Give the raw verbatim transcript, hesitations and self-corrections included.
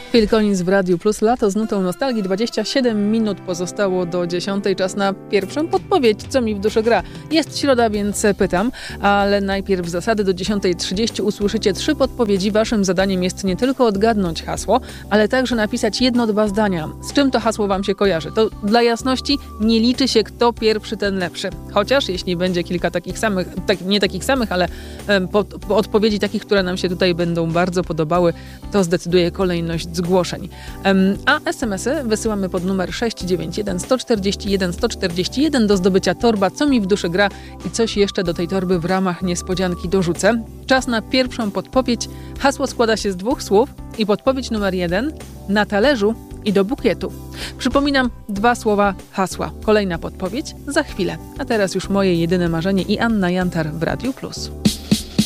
Phil Collins w Radiu Plus, lato z nutą nostalgii. dwadzieścia siedem minut pozostało do dziesiątej. Czas na pierwszą podpowiedź, co mi w duszy gra. Jest środa, więc pytam, ale najpierw zasady. Do dziesiątej trzydzieści usłyszycie trzy podpowiedzi. Waszym zadaniem jest nie tylko odgadnąć hasło, ale także napisać jedno, dwa zdania. Z czym to hasło wam się kojarzy? To dla jasności nie liczy się, kto pierwszy, ten lepszy. Chociaż jeśli będzie kilka takich samych, tak, nie takich samych, ale um, pod, po odpowiedzi takich, które nam się tutaj będą bardzo podobały, to zdecyduje kolejność zgłoszeń. A es em esy wysyłamy pod numer sześć dziewięć jeden sto czterdzieści jeden sto czterdzieści jeden do zdobycia torba Co mi w duszy gra i coś jeszcze do tej torby w ramach niespodzianki dorzucę. Czas na pierwszą podpowiedź. Hasło składa się z dwóch słów i podpowiedź numer jeden: na talerzu i do bukietu. Przypominam, dwa słowa hasła. Kolejna podpowiedź za chwilę. A teraz już moje jedyne marzenie i Anna Jantar w Radiu Plus.